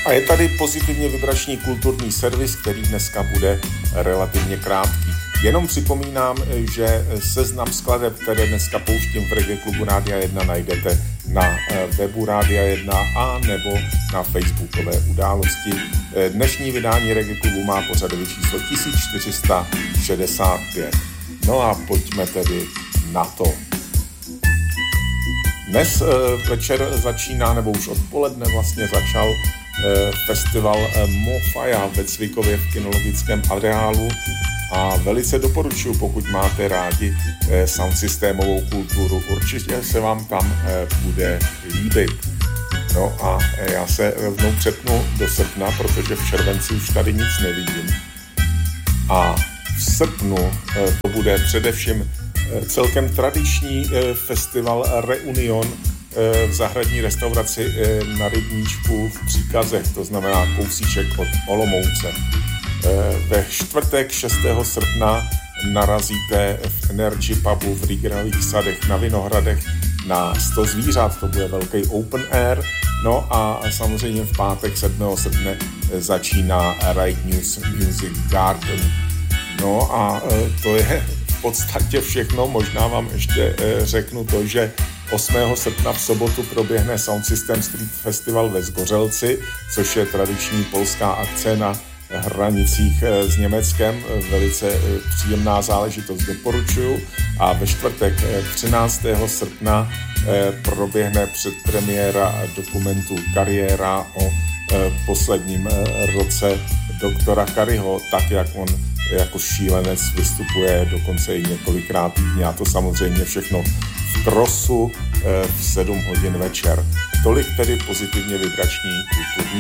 A je tady pozitivně vibrační kulturní servis, který dneska bude relativně krátký. Jenom připomínám, že seznam skladeb, které dneska pouštím v Reggae Klubu Rádia 1, najdete na webu Rádia 1 a nebo na facebookové události. Dnešní vydání Reggae Klubu má pořadové číslo 1465. No a pojďme tedy na to. Dnes večer začíná, nebo už odpoledne vlastně začal festival Mofaja ve Cvikově v kinologickém areálu a velice doporučuji, pokud máte rádi soundsystémovou kulturu, určitě se vám tam bude líbit. No a já se rovnou přepnu do srpna, protože v červenci už tady nic nevidím. A v srpnu to bude především celkem tradiční festival Reunion v zahradní restauraci na Rybníčku v Příkazech, to znamená kousíček od Olomouce. Ve čtvrtek 6. srpna narazíte v Energy pubu v Rýgerových sadech na Vinohradech na 100 zvířat, to bude velký open air. No a samozřejmě v pátek 7. srpna začíná Right News Music Garden. No a to je v podstatě všechno. Možná vám ještě řeknu to, že 8. srpna v sobotu proběhne Sound System Street Festival ve Zgořelci, což je tradiční polská akce na hranicích s Německem. Velice příjemná záležitost, doporučuju. A ve čtvrtek 13. srpna proběhne předpremiéra dokumentu Kariéra o posledním roce doktora Kariho, tak jak on jako šílenec vystupuje dokonce i několikrát týdně, a to samozřejmě všechno v Krosu v 7 hodin večer. Tolik tedy pozitivně vibrační kulturní